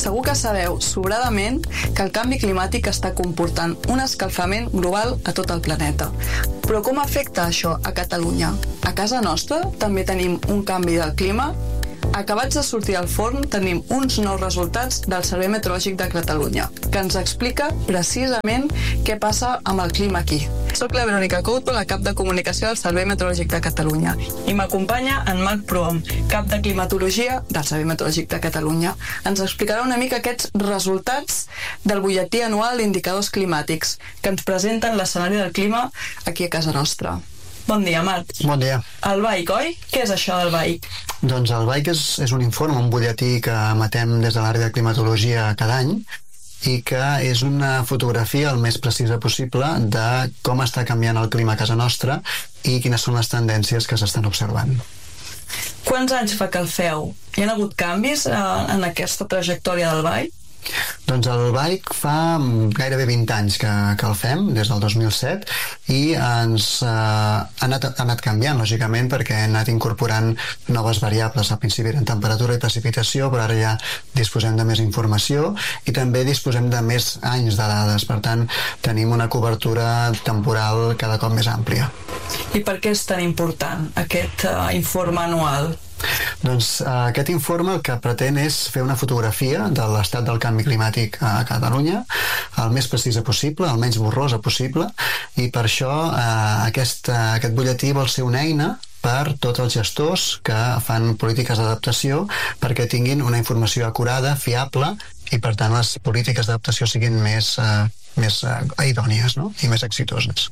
Segur que sabeu sobradament que el canvi climàtic està comportant un escalfament global a tot el planeta. Però com afecta això a Catalunya? A casa nostra també tenim un canvi del clima? Acabats de sortir al forn, tenim uns nous resultats del Servei Meteorològic de Catalunya, que ens explica precisament què passa amb el clima aquí. Soc la Verònica Couto, la cap de comunicació del Servei Meteorològic de Catalunya, i m'acompanya en Marc Prohom, cap de climatologia del Servei Meteorològic de Catalunya. Ens explicarà una mica aquests resultats del butlletí anual d'indicadors climàtics, que ens presenten l'escenari del clima aquí a casa nostra. Bon dia, Marc. Bon dia. El BAIC, oi? Què és això del BAIC? Doncs el BAIC és un informe, un butlletí que emetem des de l'àrea de climatologia cada any i que és una fotografia el més precisa possible de com està canviant el clima a casa nostra i quines són les tendències que s'estan observant. Quants anys fa que el feu? Hi ha hagut canvis en aquesta trajectòria del BAIC? Doncs el BAIC fa gairebé 20 anys que el fem, des del 2007, i ens ha anat canviant, lògicament, perquè hem anat incorporant noves variables. Al principi eren temperatura i precipitació, però ara ja disposem de més informació i també disposem de més anys de dades. Per tant, tenim una cobertura temporal cada cop més àmplia. I per què és tan important aquest informe anual? Doncs aquest informe el que pretén és fer una fotografia de l'estat del canvi climàtic a Catalunya el més precisa possible, el menys borrosa possible, i per això aquest butlletí vol ser una eina per tots els gestors que fan polítiques d'adaptació perquè tinguin una informació acurada, fiable, i per tant les polítiques d'adaptació siguin més idònies, no? I més exitoses.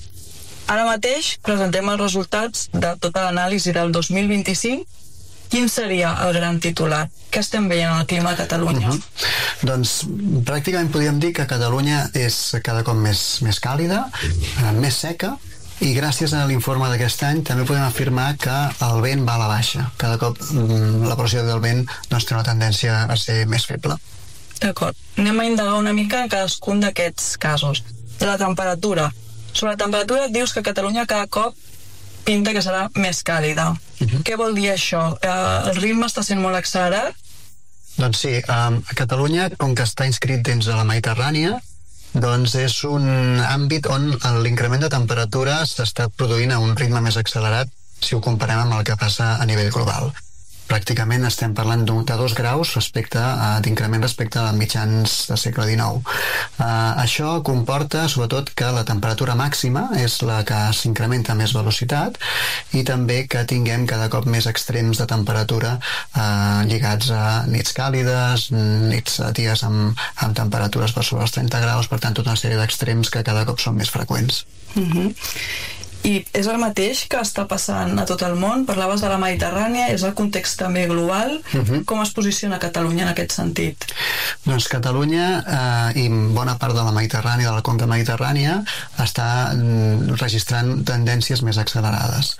Ara mateix presentem els resultats de tota l'anàlisi del 2025. Quin seria el gran titular? Què estem veient en el clima a Catalunya? Doncs pràcticament podríem dir que Catalunya és cada cop més càlida, més seca, i gràcies a l'informe d'aquest any també podem afirmar que el vent va a la baixa. Cada cop la pressió del vent té una tendència a ser més feble. D'acord. Anem a indagar una mica en cadascun d'aquests casos. De la temperatura. Sobre la temperatura et dius que Catalunya cada cop pinta que serà més càlida. Què vol dir això? El ritme està sent molt accelerat? Doncs sí, a Catalunya, com que està inscrit dins de la Mediterrània, doncs és un àmbit on l'increment de temperatura s'està produint a un ritme més accelerat si ho comparem amb el que passa a nivell global. Pràcticament estem parlant de 2 graus d'increment respecte a mitjans del segle XIX. Això comporta, sobretot, que la temperatura màxima és la que s'incrementa a més velocitat i també que tinguem cada cop més extrems de temperatura lligats a nits càlides, dies amb temperatures per sobre els 30 graus, per tant, tota una sèrie d'extrems que cada cop són més freqüents. I és el mateix que està passant a tot el món? Parlaves de la Mediterrània, és el context també global? Com es posiciona Catalunya en aquest sentit? Doncs Catalunya i bona part de la Mediterrània, de la conca mediterrània, està registrant tendències més accelerades.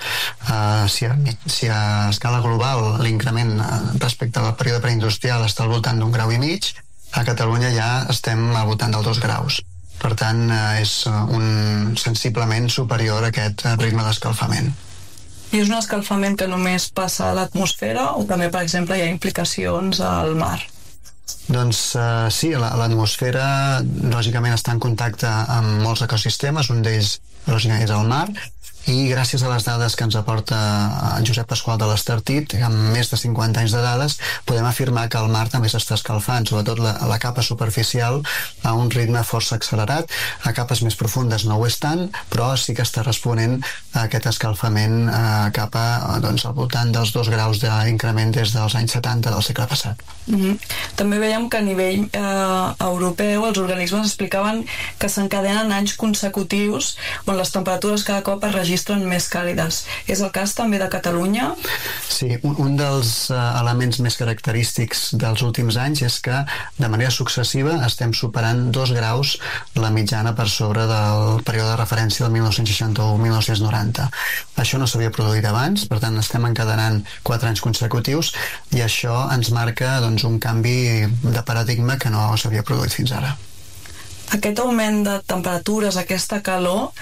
Si a escala global l'increment respecte al període preindustrial està al voltant d'1,5 graus, a Catalunya ja estem al voltant dels 2 graus. Per tant, és sensiblement superior a aquest ritme d'escalfament. I és un escalfament que només passa a l'atmosfera o també, per exemple, hi ha implicacions al mar? Doncs sí, l'atmosfera lògicament està en contacte amb molts ecosistemes, un d'ells lògicament és el mar, i gràcies a les dades que ens aporta en Josep Pasqual de l'Estartit, amb més de 50 anys de dades, podem afirmar que el mar també s'està escalfant, sobretot la capa superficial, a un ritme força accelerat. A capes més profundes no ho és tant, però sí que està responent a aquest escalfament cap al voltant dels 2 graus d'increment des dels anys 70 del segle passat. També veiem que a nivell europeu els organismes explicaven que s'encadenen anys consecutius on les temperatures cada cop es registren més càlides. És el cas també de Catalunya? Sí, un dels elements més característics dels últims anys és que de manera successiva estem superant 2 graus la mitjana per sobre del període de referència del 1961-1990. Això no s'havia produït abans, per tant estem encadenant 4 anys consecutius i això ens marca un canvi de paradigma que no s'havia produït fins ara. Aquest augment de temperatures, aquesta calor,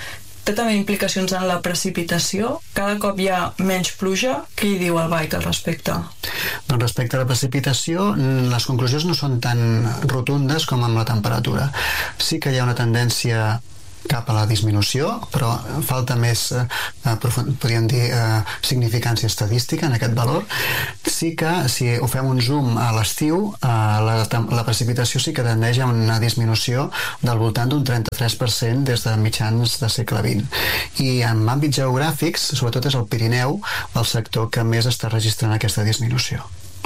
té també implicacions en la precipitació? Cada cop hi ha menys pluja? Què hi diu el BAIC al respecte? Doncs respecte a la precipitació, les conclusions no són tan rotundes com amb la temperatura. Sí que hi ha una tendència cap a la disminució, però falta més, podríem dir, significància estadística en aquest valor. Sí que, si ho fem un zoom a l'estiu, la precipitació sí que tendeix a una disminució del voltant d'un 33% des de mitjans de segle XX. I en àmbits geogràfics, sobretot és el Pirineu, el sector que més està registrant aquesta disminució.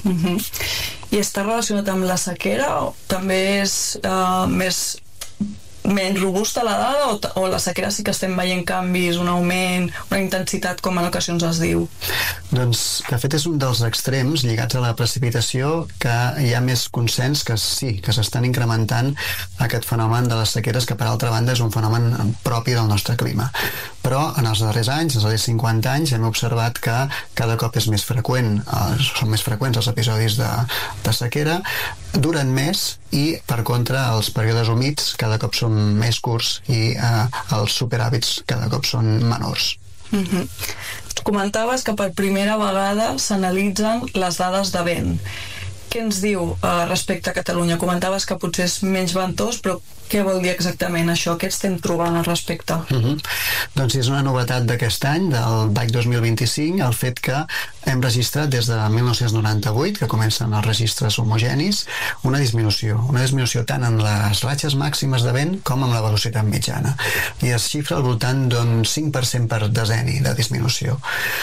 I està relacionat amb la sequera? O també és menys robusta la dada, o la sequera sí que estem veient canvis, un augment, una intensitat, com en ocasions es diu? Doncs, de fet, és un dels extrems lligats a la precipitació que hi ha més consens que sí, que s'estan incrementant aquest fenomen de les sequeres, que per altra banda és un fenomen propi del nostre clima. Però en els darrers anys, els darrers 50 anys, hem observat que cada cop és més freqüent, són més freqüents els episodis de sequera, duren més i, per contra, els períodes humits cada cop són més curts i els superhàbits cada cop són menors. Comentaves que per primera vegada s'analitzen les dades de vent. Què ens diu respecte a Catalunya? Comentaves que potser és menys ventós, però què vol dir exactament això? Què estem trobant al respecte? Doncs és una novetat d'aquest any, del BAIC 2025, el fet que hem registrat des de 1998, que comencen els registres homogenis, una disminució tant en les ratxes màximes de vent com en la velocitat mitjana. I es xifra al voltant d'un 5% per decenni de disminució.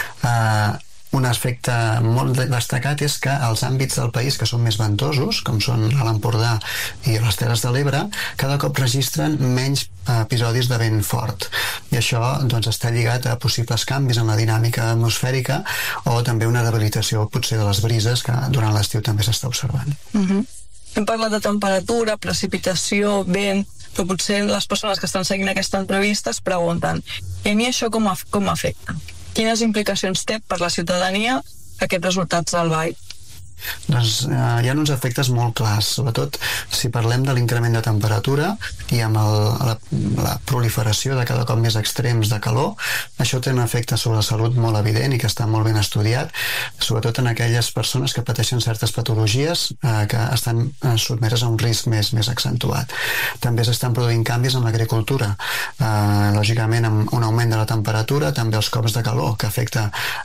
Un aspecte molt destacat és que els àmbits del país que són més ventosos, com són l'Empordà i les Terres de l'Ebre, cada cop registren menys episodis de vent fort. I això doncs, està lligat a possibles canvis en la dinàmica atmosfèrica o també una debilitació potser de les brises que durant l'estiu també s'està observant. Hem parlat de temperatura, precipitació, vent, però potser les persones que estan seguint aquesta entrevista es pregunten: i a mi això com afecta? Quines implicacions té per la ciutadania aquests resultats del BAIC? Doncs hi ha uns efectes molt clars, sobretot si parlem de l'increment de temperatura i amb la proliferació de cada cop més extrems de calor. Això té un efecte sobre la salut molt evident i que està molt ben estudiat, sobretot en aquelles persones que pateixen certes patologies que estan sotmeses a un risc més accentuat. També s'estan produint canvis en l'agricultura, lògicament amb un augment de la temperatura, també els cops de calor que afecta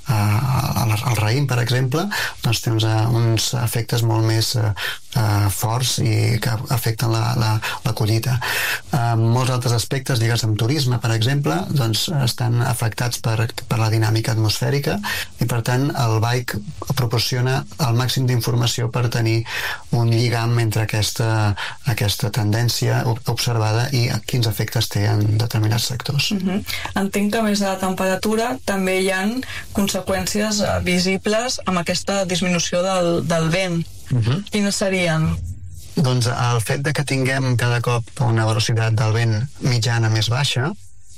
el raïm, per exemple, doncs té uns efectes molt més forts i que afecten la collita. Molts altres aspectes lligats amb turisme, per exemple, doncs estan afectats per la dinàmica atmosfèrica i, per tant, el BAIC proporciona el màxim d'informació per tenir un lligam entre aquesta tendència observada i quins efectes té en determinats sectors. Entenc que, a més de la temperatura, també hi ha conseqüències visibles amb aquesta disminució del vent. Quines serien? Doncs el fet de que tinguem cada cop una velocitat del vent mitjana més baixa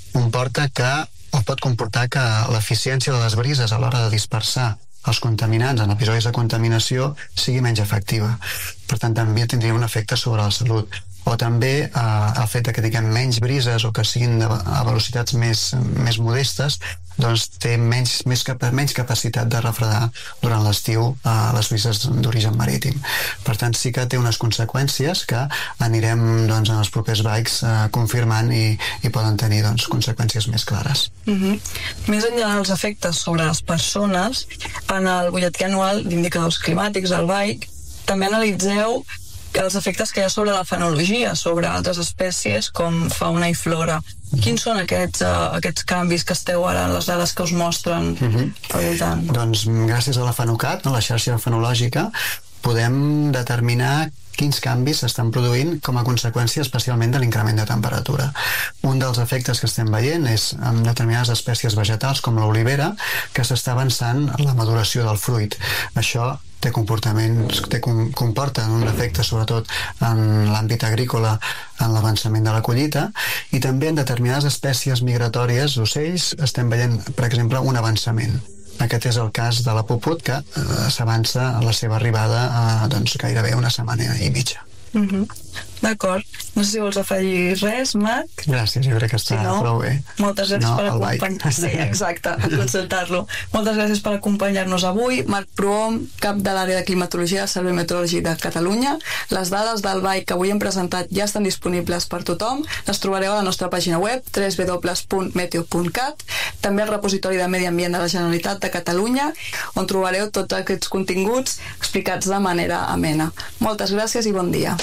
pot comportar que l'eficiència de les brises a l'hora de dispersar els contaminants en episodis de contaminació sigui menys efectiva. Per tant, també tindria un efecte sobre la salut. O també el fet que tinguem menys brises o que siguin a velocitats més modestes, doncs té menys capacitat de refredar durant l'estiu les brises d'origen marítim. Per tant, sí que té unes conseqüències que anirem en els propers BAICs confirmant i poden tenir conseqüències més clares. Més enllà dels efectes sobre les persones, en el butlletí anual d'indicadors climàtics, el BAIC, també analitzeu els efectes que hi ha sobre la fenologia, sobre altres espècies com fauna i flora. Quins són aquests canvis que esteu ara en les dades que us mostren al voltant? Doncs gràcies a la FENOCAT, la xarxa fenològica, podem determinar quins canvis s'estan produint com a conseqüència especialment de l'increment de temperatura. Un dels efectes que estem veient és en determinades espècies vegetals com l'olivera que s'està avançant la maduració del fruit. Això comporta un efecte sobretot en l'àmbit agrícola en l'avançament de la collita i també en determinades espècies migratòries d'ocells estem veient, per exemple, un avançament. Aquest és el cas de la puput que s'avança a la seva arribada a gairebé una setmana i mitja. D'acord. No sé si vols afegir res, Marc. Gràcies, jo crec que està prou bé. Moltes gràcies per acompanyar-nos. Sí, exacte, a consultar-lo. Moltes gràcies per acompanyar-nos avui. Marc Prohom, cap de l'àrea de climatologia del Servei Meteorològic de Catalunya. Les dades del BAI que avui hem presentat ja estan disponibles per tothom. Les trobareu a la nostra pàgina web www.meteo.cat, també al repositori de Medi Ambient de la Generalitat de Catalunya, on trobareu tots aquests continguts explicats de manera amena. Moltes gràcies i bon dia.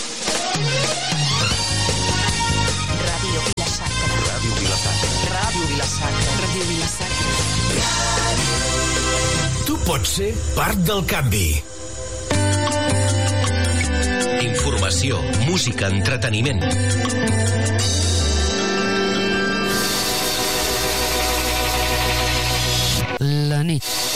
Ràdio Vila-sacra. Ràdio Vila-sacra. Ràdio Vila-sacra. Ràdio Vila-sacra. Tu pots ser part del canvi. Informació, música, entreteniment. La nit.